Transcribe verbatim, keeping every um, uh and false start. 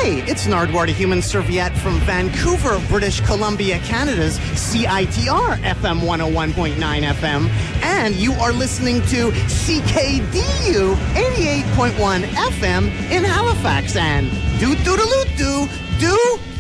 Hey, it's Nardwar, the Human Serviette from Vancouver, British Columbia, Canada's C I T R F M one oh one point nine F M. And you are listening to C K D U eighty-eight point one F M in Halifax. And do-do-do-do-do, do